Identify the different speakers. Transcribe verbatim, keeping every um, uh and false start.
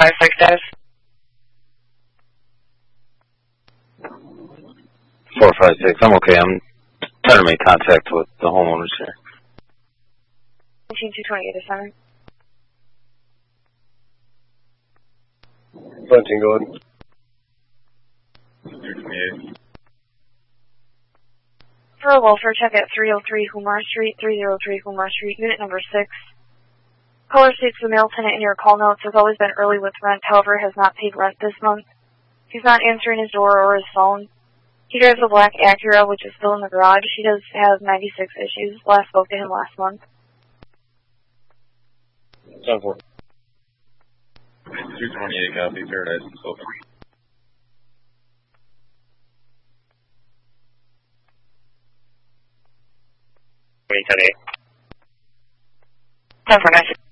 Speaker 1: five six status.
Speaker 2: four five six, I'm okay. I'm trying to make contact with the homeowners here.
Speaker 1: Machine two twenty-eight is center.
Speaker 3: Fronting, go ahead.
Speaker 4: two twenty-eight.
Speaker 1: For a welfare check at three oh three Humar Street, three oh three Humar Street, unit number six. Caller states the mail tenant in your call notes has always been early with rent, however has not paid rent this month. He's not answering his door or his phone. He drives a black Acura, which is still in the garage. He does have ninety-six issues. Last spoke to him last month.
Speaker 3: ten four.
Speaker 4: two twenty-eight, copy. Paradise is open.
Speaker 5: ten eight.
Speaker 1: ten four nine.